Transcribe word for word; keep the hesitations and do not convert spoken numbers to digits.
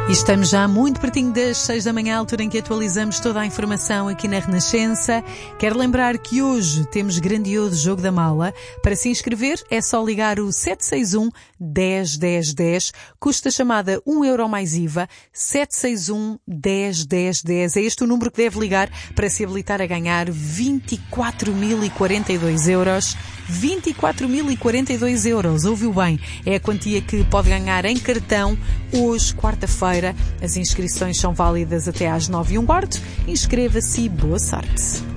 E estamos já muito pertinho das seis da manhã, a altura em que atualizamos toda a informação aqui na Renascença. Quero lembrar que hoje temos grandioso jogo da mala. Para se inscrever é só ligar o sete seis um, dez, dez, dez. Custa chamada um euro mais I V A. sete seis um, dez, dez, dez. É este o número que deve ligar para se habilitar a ganhar vinte e quatro mil e quarenta e dois euros. vinte e quatro mil e quarenta e dois euros, ouviu bem? É a quantia que pode ganhar em cartão hoje, quarta-feira. As inscrições são válidas até às nove e um quarto. Inscreva-se e boa sorte!